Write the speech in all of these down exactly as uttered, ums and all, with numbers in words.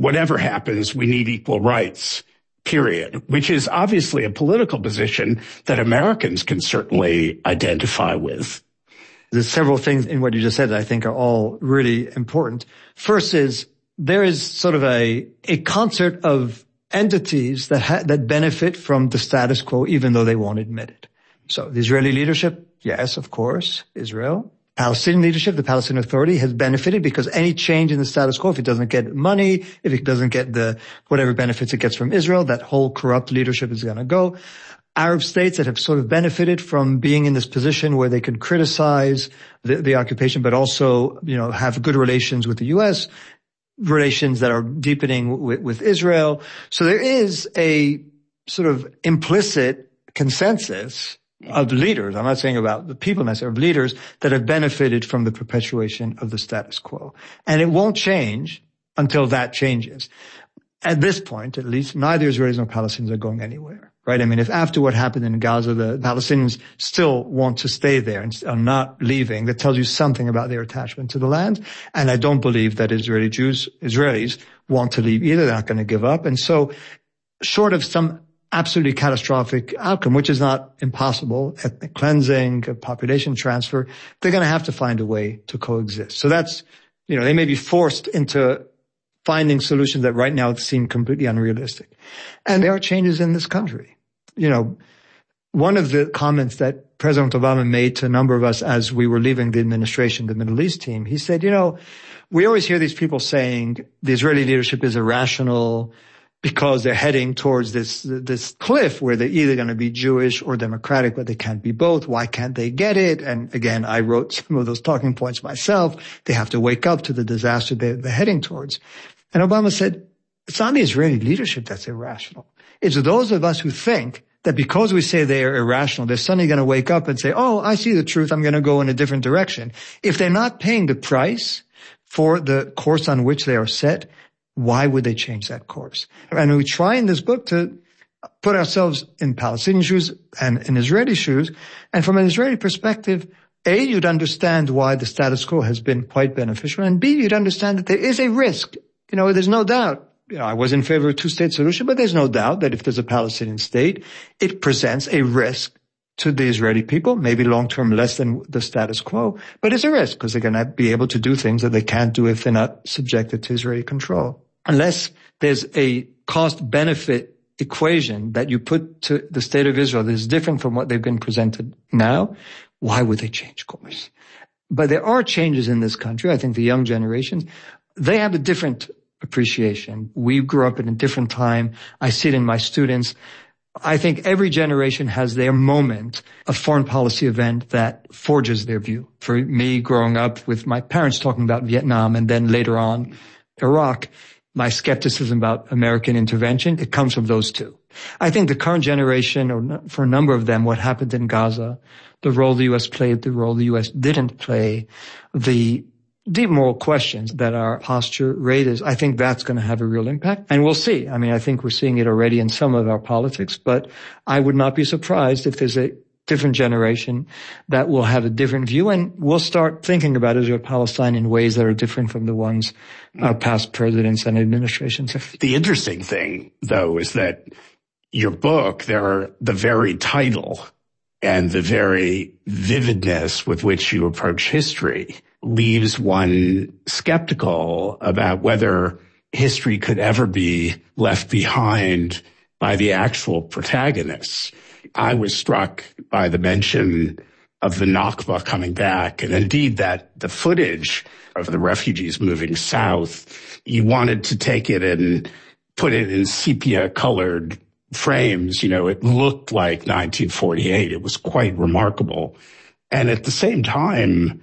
whatever happens, we need equal rights, period, which is obviously a political position that Americans can certainly identify with. There's several things in what you just said that I think are all really important. First is there is sort of a, a concert of entities that ha- that benefit from the status quo, even though they won't admit it. So the Israeli leadership, yes, of course, Israel. Palestinian leadership, the Palestinian Authority, has benefited because any change in the status quo, if it doesn't get money, if it doesn't get the whatever benefits it gets from Israel, that whole corrupt leadership is going to go. Arab states that have sort of benefited from being in this position where they can criticize the, the occupation, but also, you know, have good relations with the U S, relations that are deepening with, with Israel. So there is a sort of implicit consensus of leaders. I'm not saying about the people necessarily, of leaders that have benefited from the perpetuation of the status quo. And it won't change until that changes. At this point, at least, neither Israelis nor Palestinians are going anywhere, right? I mean, if after what happened in Gaza, the Palestinians still want to stay there and are not leaving, that tells you something about their attachment to the land. And I don't believe that Israeli Jews, Israelis want to leave either. They're not going to give up. And so, short of some absolutely catastrophic outcome, which is not impossible, ethnic cleansing, population transfer, they're going to have to find a way to coexist. So that's, you know, they may be forced into finding solutions that right now seem completely unrealistic. And there are changes in this country. You know, one of the comments that President Obama made to a number of us as we were leaving the administration, the Middle East team, he said, you know, we always hear these people saying the Israeli leadership is irrational because they're heading towards this, this cliff where they're either going to be Jewish or democratic, but they can't be both. Why can't they get it? And again, I wrote some of those talking points myself. They have to wake up to the disaster they're, they're heading towards. And Obama said, it's not the Israeli leadership that's irrational. It's those of us who think that because we say they are irrational, they're suddenly going to wake up and say, oh, I see the truth. I'm going to go in a different direction. If they're not paying the price for the course on which they are set, why would they change that course? And we try in this book to put ourselves in Palestinian shoes and in Israeli shoes. And from an Israeli perspective, A, you'd understand why the status quo has been quite beneficial. And B, you'd understand that there is a risk. You know, there's no doubt. You know, I was in favor of a two-state solution, but there's no doubt that if there's a Palestinian state, it presents a risk to the Israeli people, maybe long-term less than the status quo, but it's a risk because they're going to be able to do things that they can't do if they're not subjected to Israeli control. Unless there's a cost-benefit equation that you put to the state of Israel that is different from what they've been presented now, why would they change course? But there are changes in this country. I think the young generations, they have a different appreciation. We grew up in a different time. I see it in my students. I think every generation has their moment, a foreign policy event that forges their view. For me, growing up with my parents talking about Vietnam and then later on Iraq, my skepticism about American intervention, it comes from those two. I think the current generation, or for a number of them, what happened in Gaza, the role the U S played, the role the U S didn't play, the deep moral questions that our posture raises, I think that's going to have a real impact. And we'll see. I mean, I think we're seeing it already in some of our politics, but I would not be surprised if there's a different generation that will have a different view, and we'll start thinking about Israel-Palestine in ways that are different from the ones our past presidents and administrations have. The interesting thing, though, is that your book, there are the very title and the very vividness with which you approach history leaves one skeptical about whether history could ever be left behind by the actual protagonists. I was struck by the mention of the Nakba coming back, and indeed that the footage of the refugees moving south, you wanted to take it and put it in sepia-colored frames. You know, it looked like nineteen forty-eight. It was quite remarkable. And at the same time,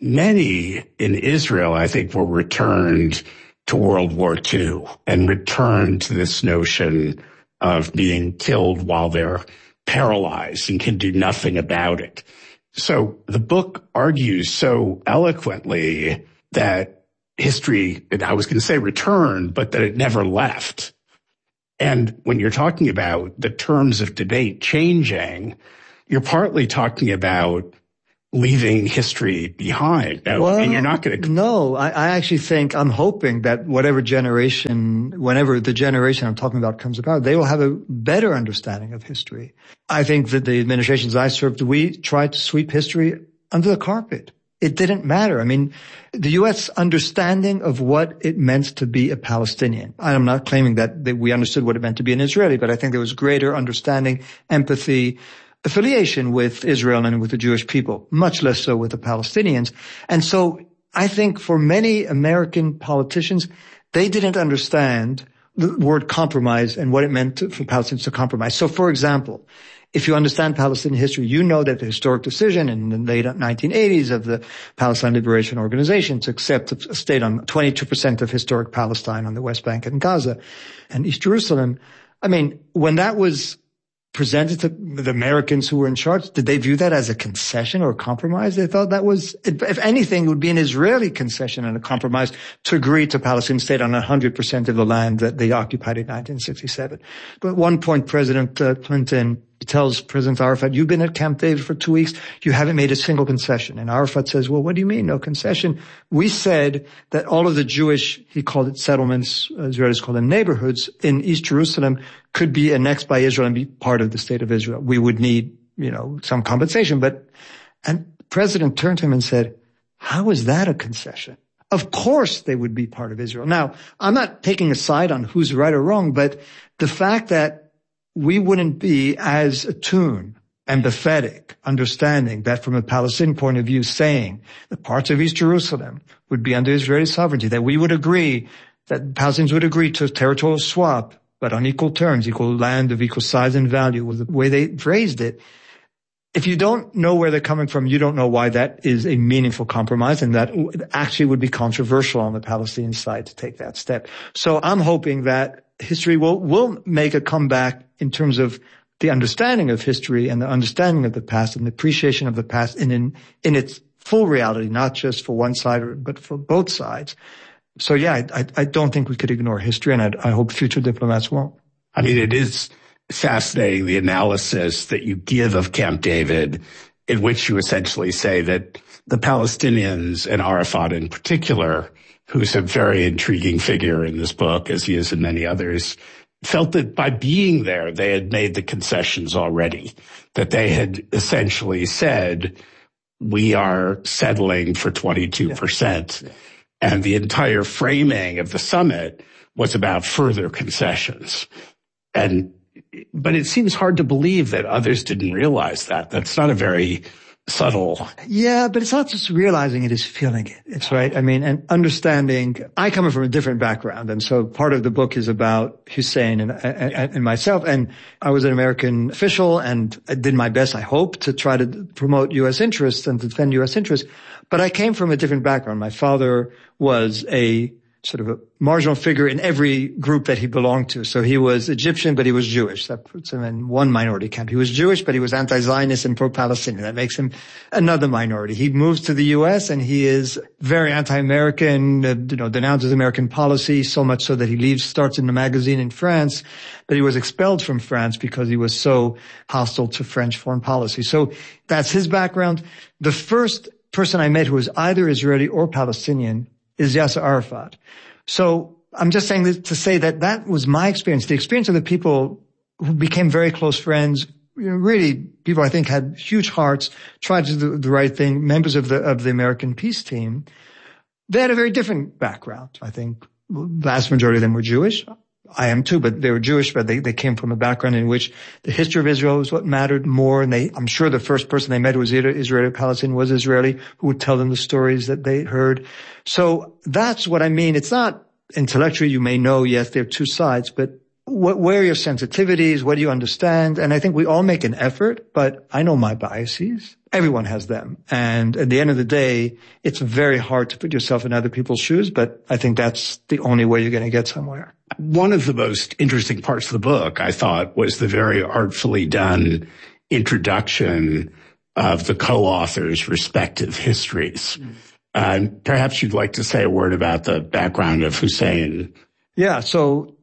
many in Israel, I think, were returned to World War Two and returned to this notion of being killed while they're paralyzed and can do nothing about it. So the book argues so eloquently that history, I was going to say returned, but that it never left. And when you're talking about the terms of debate changing, you're partly talking about leaving history behind. Now, well, and you're not going to. No, I, I actually think, I'm hoping that whatever generation, whenever the generation I'm talking about comes about, they will have a better understanding of history. I think that the administrations I served, we tried to sweep history under the carpet. It didn't matter. I mean, the U S understanding of what it meant to be a Palestinian. I'm not claiming that, that we understood what it meant to be an Israeli, but I think there was greater understanding, empathy, affiliation with Israel and with the Jewish people, much less so with the Palestinians. And so I think for many American politicians, they didn't understand the word compromise and what it meant to, for Palestinians to compromise. So for example, if you understand Palestinian history, you know that the historic decision in the late nineteen eighties of the Palestine Liberation Organization to accept a state on twenty-two percent of historic Palestine on the West Bank and Gaza and East Jerusalem. I mean, when that was presented to the Americans who were in charge, did they view that as a concession or a compromise? They thought that was, if anything, it would be an Israeli concession and a compromise to agree to Palestinian state on one hundred percent of the land that they occupied in nineteen sixty-seven. But at one point, President uh, Clinton tells President Arafat, you've been at Camp David for two weeks. You haven't made a single concession. And Arafat says, well, what do you mean no concession? We said that all of the Jewish, he called it settlements, Israelis called them neighborhoods in East Jerusalem could be annexed by Israel and be part of the state of Israel. We would need, you know, some compensation. But, and the president turned to him and said, how is that a concession? Of course they would be part of Israel. Now, I'm not taking a side on who's right or wrong, but the fact that we wouldn't be as attuned, empathetic, understanding that from a Palestinian point of view, saying that parts of East Jerusalem would be under Israeli sovereignty, that we would agree, that Palestinians would agree to a territorial swap, but on equal terms, equal land of equal size and value, was the way they phrased it. If you don't know where they're coming from, you don't know why that is a meaningful compromise, and that actually would be controversial on the Palestinian side to take that step. So I'm hoping that history will, will make a comeback in terms of the understanding of history and the understanding of the past and the appreciation of the past in, in, in its full reality, not just for one side, but for both sides. So yeah, I, I don't think we could ignore history, and I, I hope future diplomats won't. I mean, it is fascinating, the analysis that you give of Camp David, in which you essentially say that the Palestinians, and Arafat in particular, who's a very intriguing figure in this book, as he is in many others, felt that by being there, they had made the concessions already, that they had essentially said, we are settling for twenty-two percent. Yeah. Yeah. And the entire framing of the summit was about further concessions. And, but it seems hard to believe that others didn't realize that. That's not a very subtle. Yeah, but it's not just realizing it, it's feeling it. It's right. I mean, and understanding. I come from a different background, and so part of the book is about Hussein and, and, and myself. And I was an American official, and I did my best, I hope, to try to promote U S interests and to defend U S interests. But I came from a different background. My father was a sort of a marginal figure in every group that he belonged to. So he was Egyptian, but he was Jewish. That puts him in one minority camp. He was Jewish, but he was anti-Zionist and pro-Palestinian. That makes him another minority. He moves to the U S and he is very anti-American, uh, you know, denounces American policy, so much so that he leaves, starts in the magazine in France, but he was expelled from France because he was so hostile to French foreign policy. So that's his background. The first person I met who was either Israeli or Palestinian is Yasser Arafat. So I'm just saying this to say that that was my experience, the experience of the people who became very close friends. You know, really, people I think had huge hearts, tried to do the right thing, members of the of the American peace team. They had a very different background. I think the vast majority of them were Jewish. I am too, but they were Jewish, but they, they came from a background in which the history of Israel was what mattered more. And they, I'm sure the first person they met who was either Israeli or Palestinian was Israeli, who would tell them the stories that they heard. So that's what I mean. It's not intellectually, you may know, yes, there are two sides, but what, where are your sensitivities? What do you understand? And I think we all make an effort, but I know my biases. Everyone has them. And at the end of the day, it's very hard to put yourself in other people's shoes, but I think that's the only way you're going to get somewhere. One of the most interesting parts of the book, I thought, was the very artfully done introduction of the co-authors' respective histories. Mm. Uh, perhaps you'd like to say a word about the background of Hussein. Yeah, so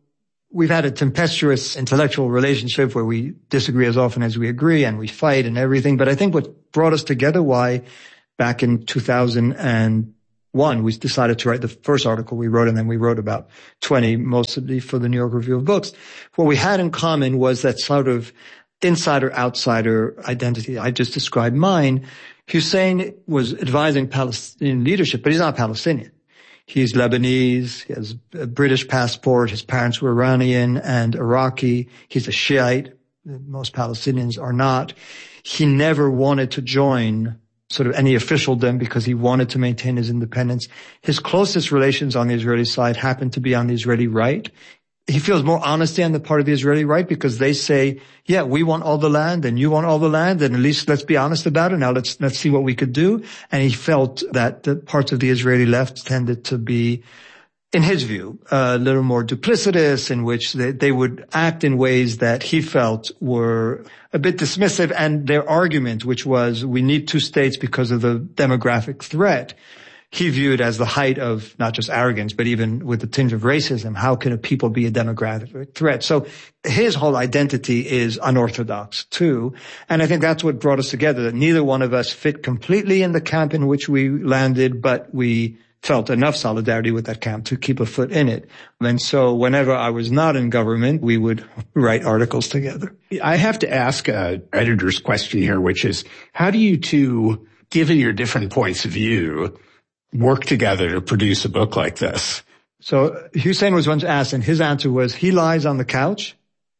we've had a tempestuous intellectual relationship where we disagree as often as we agree and we fight and everything. But I think what brought us together, why back in two thousand one, we decided to write the first article we wrote, and then we wrote about twenty, mostly for the New York Review of Books. What we had in common was that sort of insider-outsider identity. I just described mine. Hussein was advising Palestinian leadership, but he's not Palestinian. He's Lebanese. He has a British passport. His parents were Iranian and Iraqi. He's a Shiite. Most Palestinians are not. He never wanted to join sort of any officialdom because he wanted to maintain his independence. His closest relations on the Israeli side happen to be on the Israeli right. He feels more honesty on the part of the Israeli right because they say, yeah, we want all the land and you want all the land, and at least let's be honest about it. Now let's, let's see what we could do. And he felt that the parts of the Israeli left tended to be, in his view, a little more duplicitous, in which they, they would act in ways that he felt were a bit dismissive. And their argument, which was we need two states because of the demographic threat, he viewed as the height of not just arrogance, but even with the tinge of racism. How can a people be a demographic threat? So his whole identity is unorthodox too. And I think that's what brought us together, that neither one of us fit completely in the camp in which we landed, but we felt enough solidarity with that camp to keep a foot in it. And so whenever I was not in government, we would write articles together. I have to ask a editor's question here, which is, how do you two, given your different points of view, work together to produce a book like this? So Hussein was once asked, and his answer was, he lies on the couch.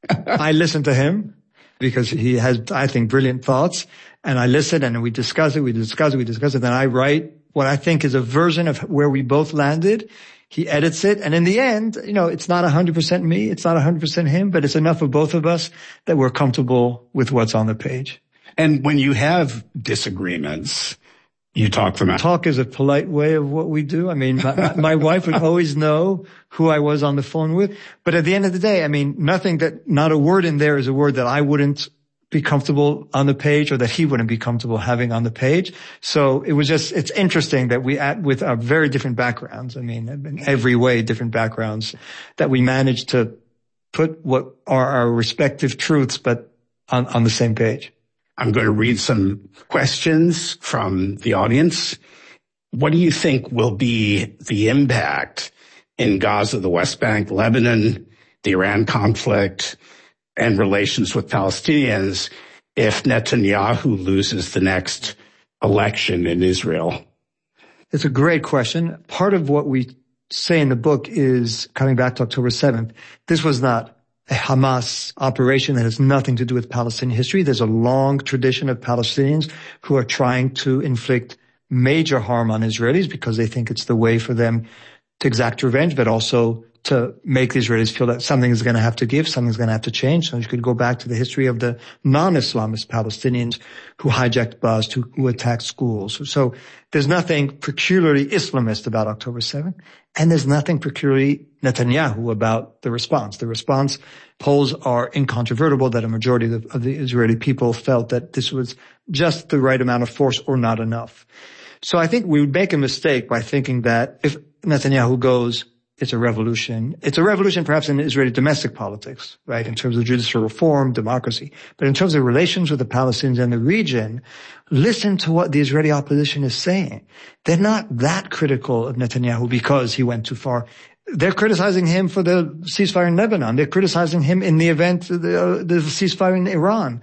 I listen to him because he has, I think, brilliant thoughts. And I listen and we discuss it, we discuss it, we discuss it. Then I write what I think is a version of where we both landed. He edits it. And in the end, you know, it's not one hundred percent me. It's not one hundred percent him, but it's enough of both of us that we're comfortable with what's on the page. And when you have disagreements, you talk them out. Talk is a polite way of what we do. I mean, my, my wife would always know who I was on the phone with. But at the end of the day, I mean, nothing that, not a word in there is a word that I wouldn't be comfortable on the page or that he wouldn't be comfortable having on the page. So it was just, it's interesting that we, at, with our very different backgrounds, I mean, in every way, different backgrounds, that we managed to put what are our respective truths, but on, on the same page. I'm going to read some questions from the audience. What do you think will be the impact in Gaza, the West Bank, Lebanon, the Iran conflict, and relations with Palestinians if Netanyahu loses the next election in Israel? It's a great question. Part of what we say in the book is, coming back to October seventh, this was not a Hamas operation that has nothing to do with Palestinian history. There's a long tradition of Palestinians who are trying to inflict major harm on Israelis because they think it's the way for them to exact revenge, but also to make the Israelis feel that something is going to have to give, something's going to have to change. So you could go back to the history of the non-Islamist Palestinians who hijacked buses, who, who attacked schools. So there's nothing peculiarly Islamist about October seventh, and there's nothing peculiarly Netanyahu about the response. The response polls are incontrovertible that a majority of the, of the Israeli people felt that this was just the right amount of force or not enough. So I think we would make a mistake by thinking that if Netanyahu goes, it's a revolution. It's a revolution perhaps in Israeli domestic politics, right, in terms of judicial reform, democracy. But in terms of relations with the Palestinians and the region, listen to what the Israeli opposition is saying. They're not that critical of Netanyahu because he went too far. They're criticizing him for the ceasefire in Lebanon. They're criticizing him in the event of the, uh, the ceasefire in Iran.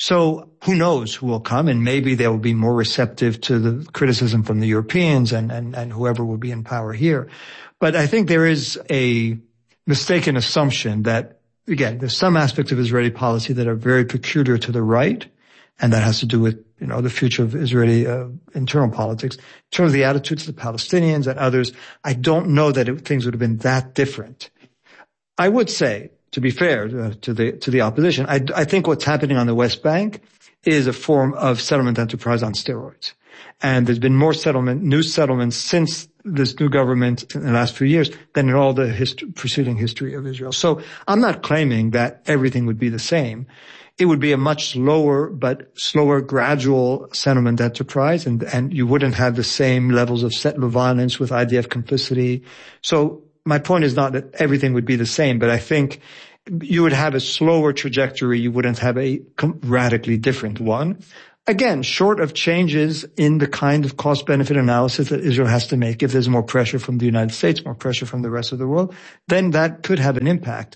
So who knows who will come, and maybe they will be more receptive to the criticism from the Europeans and, and, and whoever will be in power here. But I think there is a mistaken assumption that, again, there's some aspects of Israeli policy that are very peculiar to the right, and that has to do with, you know, the future of Israeli uh, internal politics. In terms of the attitudes of the Palestinians and others, I don't know that it, things would have been that different. I would say, to be fair uh, to the to the opposition, I, I think what's happening on the West Bank is a form of settlement enterprise on steroids. And there's been more settlement, new settlements since this new government in the last few years than in all the history, preceding history of Israel. So I'm not claiming that everything would be the same. It would be a much slower, but slower, gradual settlement enterprise, and, and you wouldn't have the same levels of settler violence with I D F complicity. So my point is not that everything would be the same, but I think you would have a slower trajectory. You wouldn't have a radically different one. Again, short of changes in the kind of cost-benefit analysis that Israel has to make, if there's more pressure from the United States, more pressure from the rest of the world, then that could have an impact.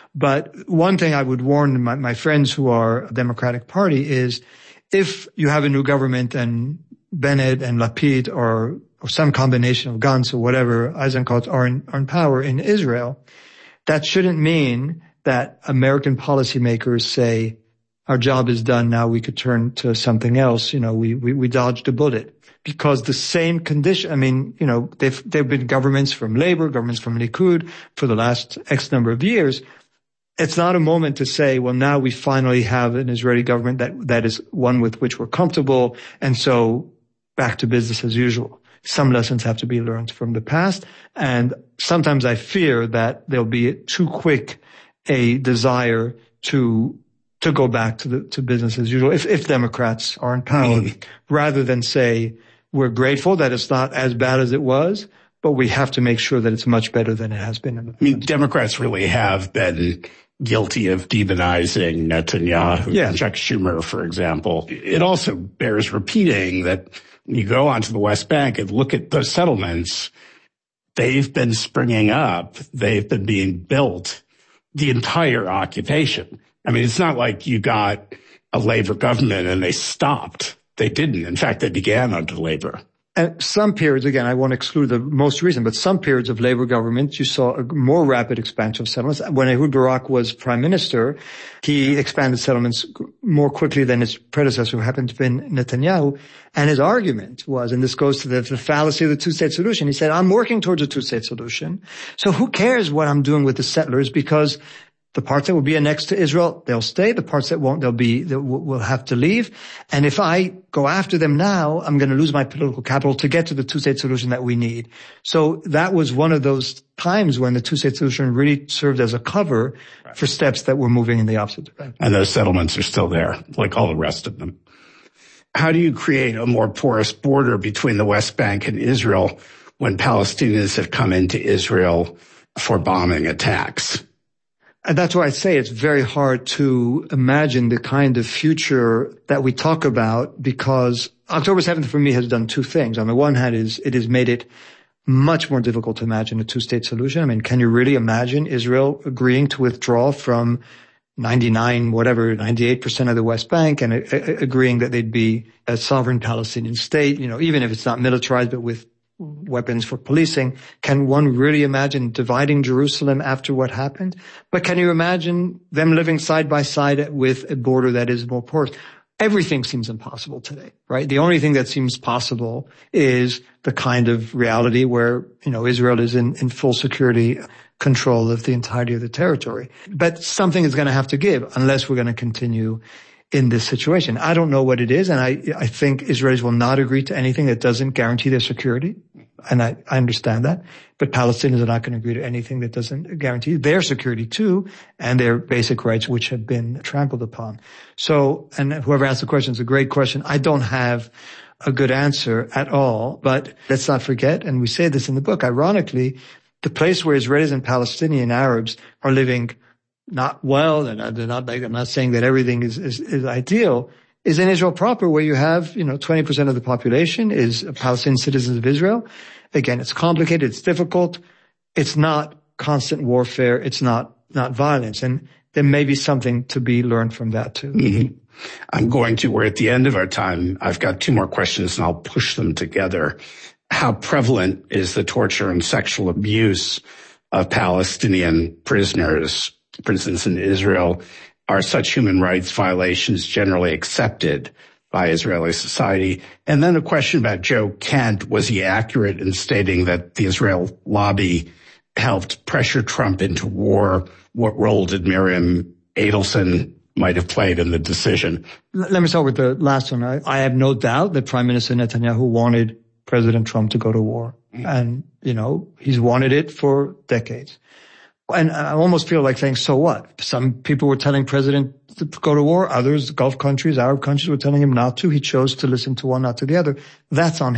But one thing I would warn my, my friends who are Democratic Party is if you have a new government and Bennett and Lapid or, or some combination of Gantz or whatever, Eisenkot are in, are in power in Israel, that shouldn't mean that American policymakers say, our job is done, now we could turn to something else. You know, we, we, we dodged a bullet. Because the same condition, I mean, you know, they've, they've been governments from Labor, governments from Likud for the last X number of years. It's not a moment to say, well, now we finally have an Israeli government that, that is one with which we're comfortable. And so back to business as usual. Some lessons have to be learned from the past. And sometimes I fear that there'll be too quick a desire to to go back to the to business as usual if, if Democrats are in power, rather than say we're grateful that it's not as bad as it was, but we have to make sure that it's much better than it has been in the past. I mean, Democrats really have been guilty of demonizing Netanyahu, yeah. Chuck Schumer, for example. It also bears repeating that when you go onto the West Bank and look at those settlements, they've been springing up, they've been being built the entire occupation. I mean, it's not like you got a Labor government and they stopped. They didn't. In fact, they began under Labor. And some periods, again, I won't exclude the most recent, but some periods of Labor government, you saw a more rapid expansion of settlements. When Ehud Barak was prime minister, he expanded settlements more quickly than his predecessor, who happened to be Netanyahu. And his argument was, and this goes to the, the fallacy of the two-state solution, he said, I'm working towards a two-state solution. So who cares what I'm doing with the settlers? Because the parts that will be annexed to Israel, they'll stay. The parts that won't, they'll be, they will have to leave. And if I go after them now, I'm going to lose my political capital to get to the two-state solution that we need. So that was one of those times when the two-state solution really served as a cover right. for steps that were moving in the opposite direction. And those settlements are still there, like all the rest of them. How do you create a more porous border between the West Bank and Israel when Palestinians have come into Israel for bombing attacks? And that's why I say it's very hard to imagine the kind of future that we talk about, because October seventh for me has done two things. On the one hand, is it has made it much more difficult to imagine a two-state solution. I mean, can you really imagine Israel agreeing to withdraw from ninety-nine, whatever, ninety-eight percent of the West Bank and uh, agreeing that they'd be a sovereign Palestinian state, you know, even if it's not militarized, but with weapons for policing? Can one really imagine dividing Jerusalem after what happened? But can you imagine them living side by side with a border that is more porous? Everything seems impossible today, right? The only thing that seems possible is the kind of reality where, you know, Israel is in, in full security control of the entirety of the territory. But something is going to have to give unless we're going to continue in this situation. I don't know what it is, and I, I think Israelis will not agree to anything that doesn't guarantee their security, and I, I understand that. But Palestinians are not going to agree to anything that doesn't guarantee their security too, and their basic rights, which have been trampled upon. So, and whoever asked the question is a great question. I don't have a good answer at all, but let's not forget, and we say this in the book, ironically, the place where Israelis and Palestinian Arabs are living not well, they're not, they're not, I'm not saying that everything is, is, is ideal, is in Israel proper, where you have, you know, twenty percent of the population is Palestinian citizens of Israel. Again, it's complicated, it's difficult, it's not constant warfare, it's not, not violence. And there may be something to be learned from that too. Mm-hmm. I'm going to, we're at the end of our time. I've got two more questions and I'll push them together. How prevalent is the torture and sexual abuse of Palestinian prisoners? For instance, in Israel, are such human rights violations generally accepted by Israeli society? And then a question about Joe Kent. Was he accurate in stating that the Israel lobby helped pressure Trump into war? What role did Miriam Adelson might have played in the decision? Let me start with the last one. I, I have no doubt that Prime Minister Netanyahu wanted President Trump to go to war. Mm-hmm. And, you know, he's wanted it for decades. And I almost feel like saying, so what? Some people were telling President to go to war. Others, Gulf countries, Arab countries, were telling him not to. He chose to listen to one, not to the other. That's on him.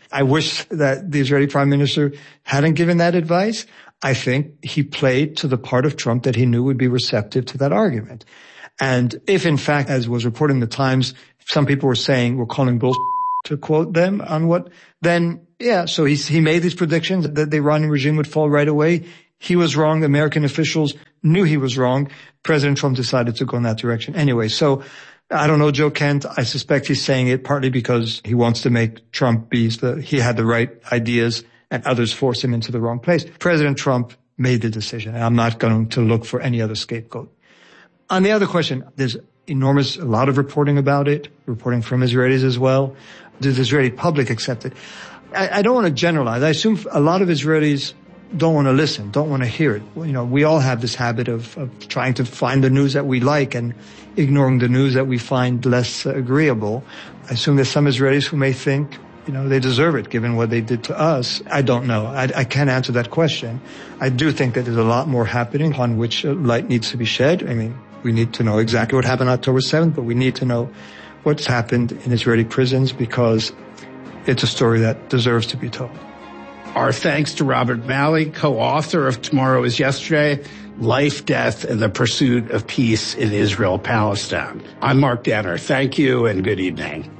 I wish that the Israeli prime minister hadn't given that advice. I think he played to the part of Trump that he knew would be receptive to that argument. And if in fact, as was reported in the Times, some people were saying, we're calling bullshit, to quote them on what, then yeah, so he, he made these predictions that the Iranian regime would fall right away. He was wrong. American officials knew he was wrong. President Trump decided to go in that direction anyway. So I don't know Joe Kent. I suspect he's saying it partly because he wants to make Trump be the, he had the right ideas and others force him into the wrong place. President Trump made the decision, and I'm not going to look for any other scapegoat. On the other question, there's enormous, a lot of reporting about it, reporting from Israelis as well. Does the Israeli public accept it? I, I don't want to generalize. I assume a lot of Israelis don't want to listen, don't want to hear it. You know, we all have this habit of, of trying to find the news that we like and ignoring the news that we find less agreeable. I assume there's some Israelis who may think, you know, they deserve it given what they did to us. I don't know. I, I can't answer that question. I do think that there's a lot more happening on which light needs to be shed. I mean, we need to know exactly what happened October seventh, but we need to know what's happened in Israeli prisons because it's a story that deserves to be told. Our thanks to Robert Malley, co-author of Tomorrow is Yesterday, Life, Death, and the Pursuit of Peace in Israel-Palestine. I'm Mark Danner. Thank you and good evening.